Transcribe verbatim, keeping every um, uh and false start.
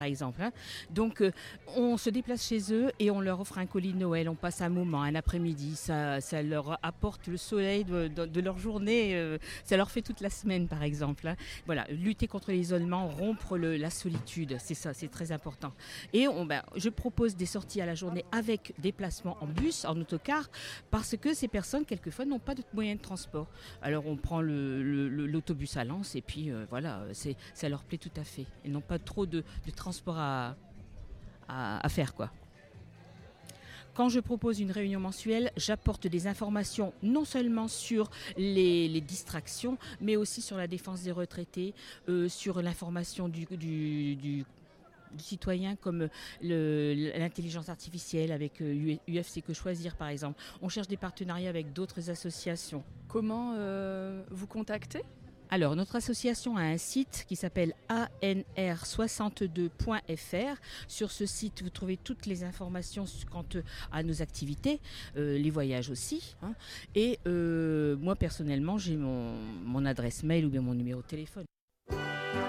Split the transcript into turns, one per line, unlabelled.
par exemple, hein. Donc, euh, on se déplace chez eux et on leur offre un colis de Noël. On passe un moment, un après-midi. Ça, ça leur apporte le soleil de, de- de leur journée. euh, ça leur fait toute la semaine, par exemple, hein. Voilà, lutter contre l'isolement, rompre le- la solitude, c'est ça, c'est très important. Et on, ben, je propose des sorties à la journée avec déplacement en bus, en autocar, parce que ces personnes, quelquefois, n'ont pas de moyen de transport. Alors, on prend le- le- le- l'autobus à Lens et puis, euh, voilà, c'est, ça leur plaît tout à fait. Ils n'ont pas trop de, de transport à, à, à faire, quoi. Quand je propose une réunion mensuelle, j'apporte des informations non seulement sur les, les distractions, mais aussi sur la défense des retraités, euh, sur l'information du, du, du du citoyen comme le- l'intelligence artificielle avec euh, U F C Que Choisir par exemple. On cherche des partenariats avec d'autres associations.
Comment euh, vous contacter?
Alors, notre association a un site qui s'appelle A N R soixante-deux point F R. Sur ce site, vous trouvez toutes les informations quant à nos activités, euh, les voyages aussi, hein. Et euh, moi, personnellement, j'ai mon, mon adresse mail ou bien mon numéro de téléphone.